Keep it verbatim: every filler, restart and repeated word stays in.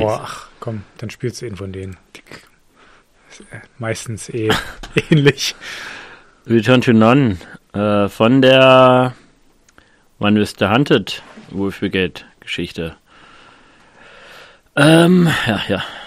Boah, ach komm, dann spielst du ihn von denen. Meistens eh ähnlich. Return to None äh, von der One with the Hunted Wolf Brigade Geschichte. Ähm, ja, ja.